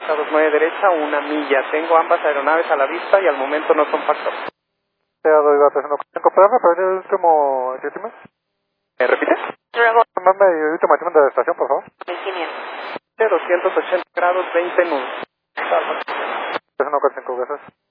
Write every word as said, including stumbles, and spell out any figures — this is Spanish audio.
Estados nueve derecha, una milla. Tengo ambas aeronaves a la vista y al momento no son factor. Te doy datos uno cinco P R, pero el último último. ¿Me repites? Mande el último último de la estación, por favor. doscientos ochenta grados, veinte nudos. Es uno cinco, gracias.